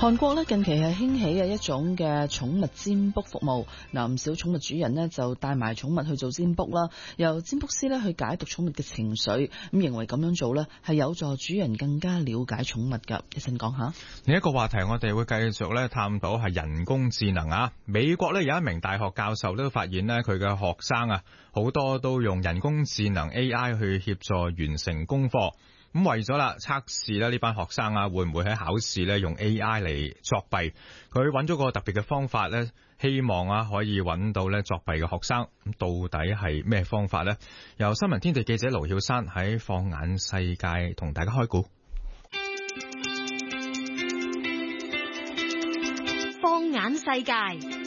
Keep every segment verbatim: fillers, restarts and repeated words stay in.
韓國咧近期係興起嘅一種嘅寵物占卜服務，嗱唔少寵物主人咧就帶埋寵物去做占卜啦，由占卜師咧去解讀寵物嘅情緒，咁認為咁樣做咧係有助主人更加了解寵物噶。一陣講下。 另一個話題，我哋會繼續咧探討係人工智能啊。美國咧有一名大學教授都發現咧，佢嘅學生啊好多都用人工智能 A I 去協助完成功課。咁為咗啦測試咧呢班學生啊會唔會喺考試咧用 A I 嚟作弊，佢揾咗個特別嘅方法咧，希望啊可以揾到咧作弊嘅學生。咁到底係咩方法呢？由新聞天地記者盧曉山喺放眼世界同大家開估。 放眼世界。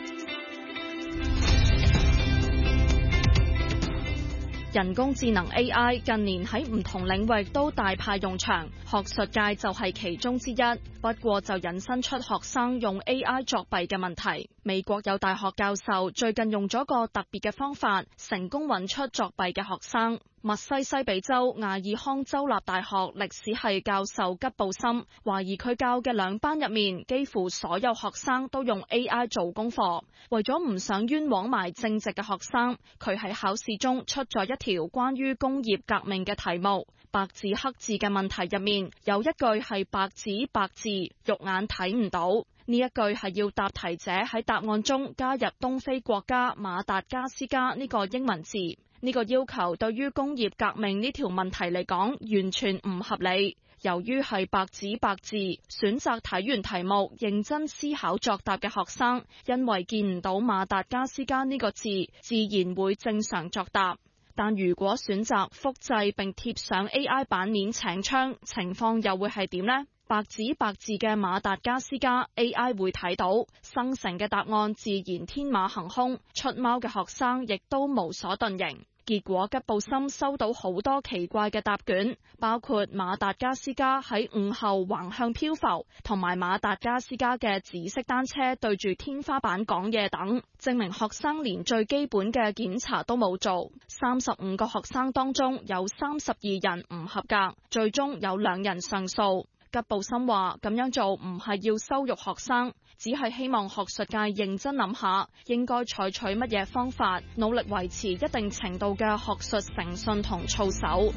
人工智能 A I 近年喺唔同領域都大派用場，學術界就係其中之一。不過就引申出學生用 A I 作弊嘅問題。美國有大學教授最近用咗個特別嘅方法，成功揾出作弊嘅學生。密西西比州亞爾康州立大學歷史系教授吉布森懷疑佢教嘅兩班入面，幾乎所有學生都用 A I 做功課。為咗唔想冤枉埋正直嘅學生，佢喺考試中出咗一條關於工業革命嘅題目。白紙黑字嘅問題入面有一句係白紙白字，肉眼睇唔到。呢一句係要答題者喺答案中加入東非國家馬達加斯加呢個英文字。呢個要求對於工業革命呢條問題嚟講完全唔合理。由於係白紙白字，選擇睇完題目認真思考作答嘅學生，因為見唔到馬達加斯加呢個字，自然會正常作答。但如果選擇複製並貼上 A I 版面請槍，情況又會係點呢？白紙白字嘅馬達加斯加 A I 會睇到，生成嘅答案自然天馬行空，出貓嘅學生亦都無所遁形。結果吉布森收到好多奇怪嘅答卷，包括馬達加斯加喺午後橫向漂浮，同埋馬達加斯加嘅紫色單車對住天花板講嘢等，證明學生連最基本嘅檢查都冇做。三十五個學生當中有三十二人唔合格，最終有兩人上訴。吉布森話咁樣做唔係要羞辱學生，只係希望學術界認真諗下，應該採取乜嘢方法，努力維持一定程度嘅學術誠信同操守。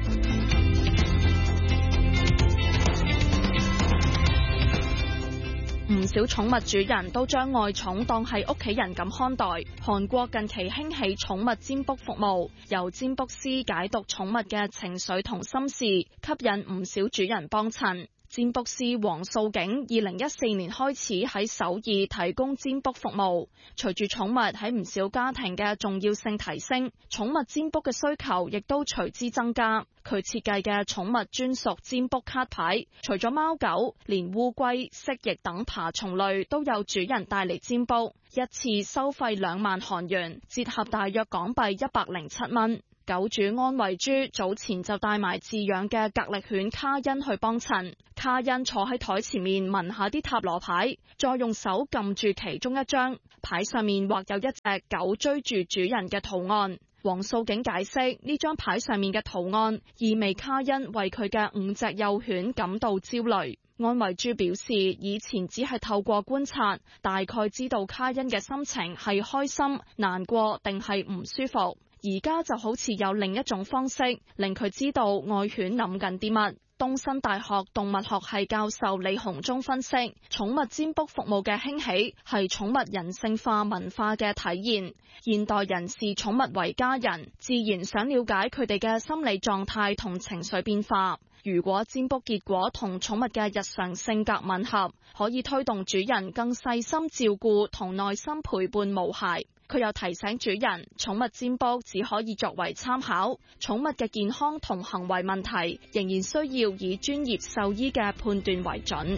唔少寵物主人都將愛寵當係屋企人咁看待。韓國近期興起寵物占卜服務，由占卜師解讀寵物嘅情緒同心事，吸引唔少主人幫襯。占卜師黃素景二零一四年開始喺首爾提供占卜服務，隨住寵物喺唔少家庭嘅重要性提升，寵物占卜嘅需求亦都隨之增加。佢設計嘅寵物專屬占卜卡牌，除咗貓狗，連烏龜、蜥蜴等爬蟲類都有主人帶嚟占卜，一次收費兩萬韓元，折合大約港幣一百零七蚊。狗主安慧珠早前就帶埋飼養嘅格力犬卡恩去幫襯，卡恩坐喺台前面聞下啲塔羅牌，再用手撳住其中一張牌，上面畫有一隻狗追住主人嘅圖案。黃素景解釋，呢張牌上面嘅圖案意味卡恩為佢嘅五隻幼犬感到焦慮。安慧珠表示，以前只係透過觀察，大概知道卡恩嘅心情係開心、難過定係唔舒服。而家就好似有另一種方式，令佢知道愛犬諗緊啲乜。東新大學動物學系教授李鴻忠分析，寵物占卜服務嘅興起係寵物人性化文化嘅體現。現代人視寵物為家人，自然想了解佢哋嘅心理狀態同情緒變化。如果占卜結果同寵物嘅日常性格吻合，可以推動主人更細心照顧同耐心陪伴毛孩。佢又提醒主人，寵物占卜只可以作為參考，寵物嘅健康同行為問題仍然需要以專業獸醫嘅判斷為準。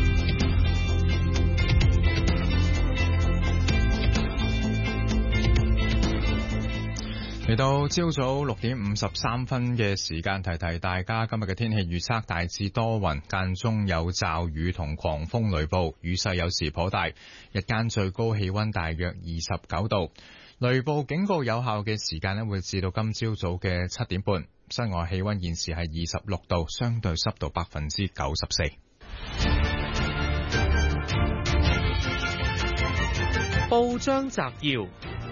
嚟到朝早六點五十三分嘅時間，提提大家今日嘅天氣預測，大致多雲，間中有驟雨同狂風雷暴，雨勢有時頗大，日間最高氣溫大約二十九度。雷暴警告有效嘅時間咧會至到今朝早嘅七點半。室外氣溫現時係二十六度，相對濕度百分之九十四。 報章摘要。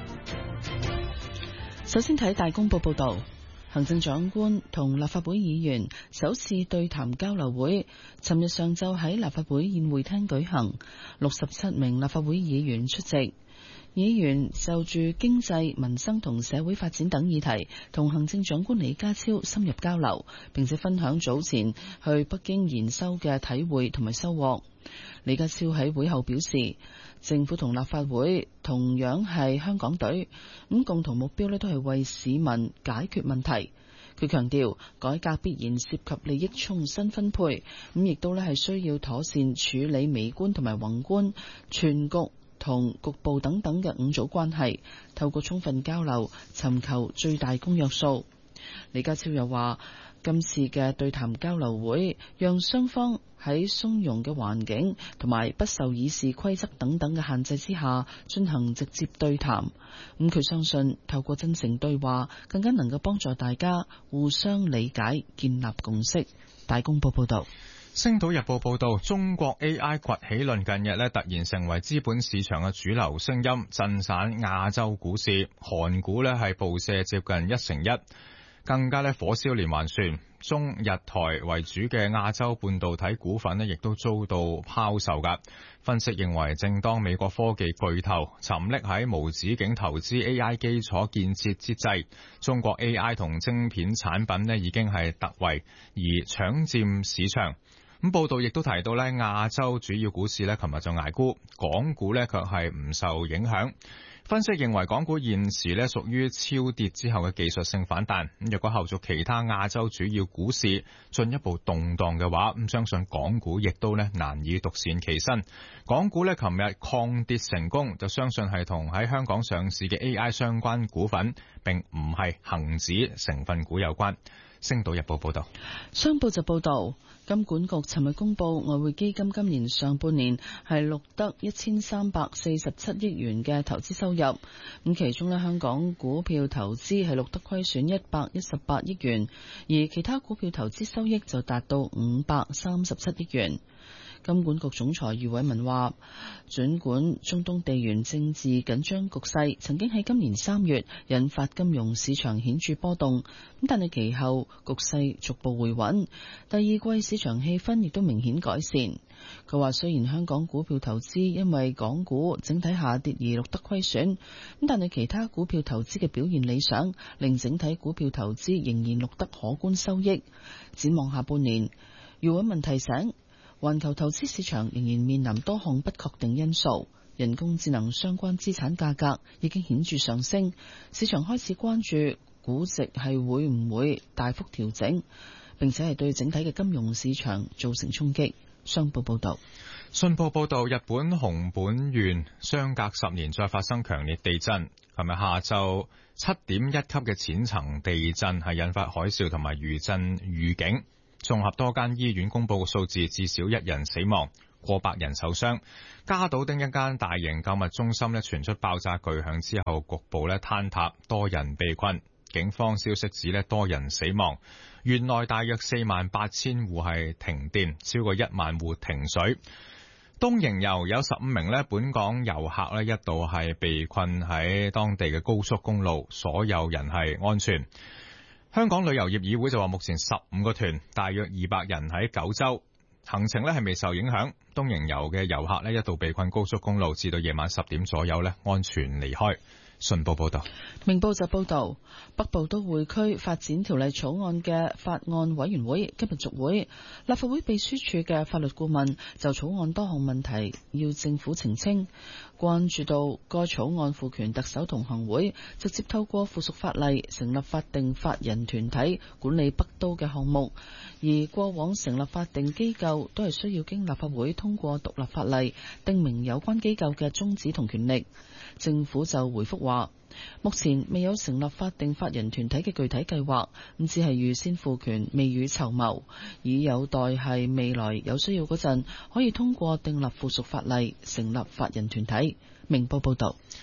首先睇大公報報道，行政長官同立法會議員首次對談交流會，尋日上晝喺立法會宴會廳舉行，六十七名立法會議員出席。議員就住經濟、民生同社會發展等議題，同行政長官李家超深入交流，並且分享早前去北京研修嘅體會同埋收穫。李家超喺會後表示，政府同立法會同樣係香港隊，咁共同目標咧都係為市民解決問題。佢強調，改革必然涉及利益重新分配，咁亦都咧係需要妥善處理微觀同埋宏觀、全局同局部等等嘅五組關係，透過充分交流，尋求最大公約數。李家超又話，今次嘅對談交流會，讓雙方喺鬆容嘅環境同埋不受議事規則等等嘅限制之下進行直接對談。咁佢相信透過真誠對話，更加能夠幫助大家互相理解，建立共識。大公報報道。 星島日報報道，中國 A I 崛起論近日咧突然成為資本市場嘅主流聲音，震散亞洲股市，韓股咧係暴瀉接近一成一，更加咧火燒連環船。中日台為主嘅亞洲半導體股份咧，亦都遭到拋售噶。分析認為，正當美國科技巨頭沉溺喺無止境投資 A I 基礎建設之際，中國 A I 同晶片產品咧已經係突圍而搶佔市場。咁報道亦都提到咧，亞洲主要股市咧，琴日就捱沽，港股咧卻係唔受影響。分析認為，港股現時咧屬於超跌之後嘅技術性反彈。咁若果後續其他亞洲主要股市進一步動盪嘅話，咁相信港股亦都咧難以獨善其身。港股咧琴日抗跌成功，就相信係同喺香港上市嘅 A I 相關股份，並唔係恒指成分股有關。星島日報報道。 商報就報道，金管局尋日公布外匯基金今年上半年係錄得一千三百四十七億元嘅投資收入，咁其中咧香港股票投資係錄得虧損一百一十八億元，而其他股票投資收益就達到五百三十七億元。金管局總裁余偉文話，儘管中東地緣政治緊張局勢曾經喺今年三月引發金融市場顯著波動，咁但係其後局勢逐步回穩，第二季市場氣氛亦都明顯改善。佢話，雖然香港股票投資因為港股整體下跌而錄得虧損，咁但係其他股票投資嘅表現理想，令整體股票投資仍然錄得可觀收益。展望下半年，余偉文提醒，環球投資市場仍然面臨多項不確定因素，人工智能相關資產價格已經顯著上升，市場開始關注估值係會唔會大幅調整，並且係對整體嘅金融市場造成衝擊。商報報道。 信報報道，日本熊本縣相隔十年再發生強烈地震，琴日下晝七點一級嘅淺層地震係引發海嘯同埋餘震預警。綜合多間醫院公布嘅數字，至少一人死亡，過百人受傷。加島町一間大型購物中心咧傳出爆炸巨響之後，局部咧坍塌，多人被困。警方消息指咧多人死亡。縣內大約四萬八千戶係停電，超過一萬戶停水。東瀛遊有十五名咧本港遊客咧一度係被困喺當地嘅高速公路，所有人係安全。香港旅遊業議會就話，目前十五個團，大約二百人喺九州，行程咧係未受影響。東瀛遊嘅遊客咧一度被困高速公路，至到夜晚十點左右咧安全離開。信報報道。 明報就報道，北部都會區發展條例草案嘅法案委員會今日續會，立法會秘書處嘅法律顧問就草案多項問題要政府澄清，關注到該草案賦權特首同行會直接透過附屬法例成立法定法人團體管理北都嘅項目，而過往成立法定機構都係需要經立法會通過獨立法例定明有關機構嘅宗旨同權力。政府就回覆話，目前未有成立法定法人團體嘅具體計劃，咁只係預先賦權，未雨綢繆，以有待係未來有需要嗰陣可以通過訂立附屬法例成立法人團體。明報報道。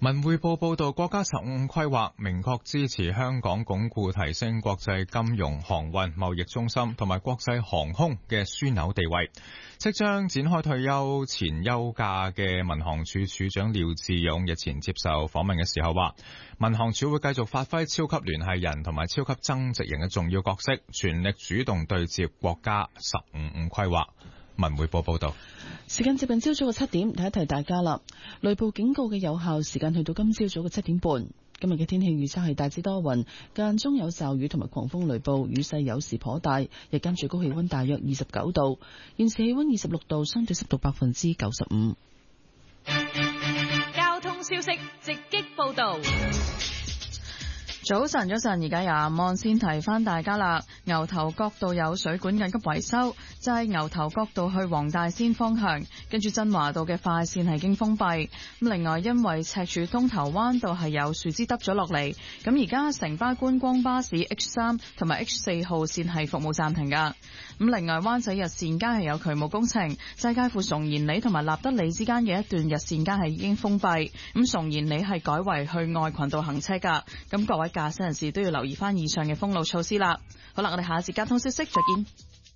文匯報報道，國家十五規劃明確支持香港鞏固提升國際金融、航運、貿易中心同埋國際航空嘅樞紐地位。即將展開退休前休假嘅民航處處長廖志勇日前接受訪問嘅時候話，民航處會繼續發揮超級聯繫人同埋超級增值人嘅重要角色，全力主動對接國家十五五規劃。文匯報報道， 時間接近朝早嘅七點，提一提大家啦。雷暴警告嘅有效時間去到今朝早嘅七點半。今日嘅天氣預測係大致多雲，間中有驟雨同埋狂風雷暴，雨勢有時頗大。日間最高氣溫大約二十九度，現時氣溫二十六度，相對濕度百分之九十五。 交通消息直擊報道。 早晨，早晨，而家由阿望先提翻大家啦。牛頭角道有水管緊急維修，就係牛頭角道去黃大仙方向，跟住真華道嘅快線係已經封閉。咁另外，因為赤柱東頭灣道係有樹枝耷咗落嚟，咁而家城巴觀光巴士 H 三同埋 H 四號線係服務暫停噶。咁另外，灣仔日線街係有渠務工程，就係介乎崇賢里同埋立德里之間嘅一段日線街係已經封閉。咁崇賢里係改為去愛群道行車噶。咁各位駕駛人士都要留意翻以上嘅封路措施啦。好啦，我哋下一節交通消息再見。